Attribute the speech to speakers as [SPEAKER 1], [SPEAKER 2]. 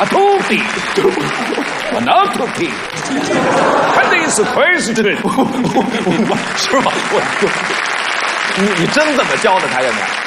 [SPEAKER 1] ，Toby，我 not Toby， 肯定是question。
[SPEAKER 2] 是吗？你真这么教的他现在？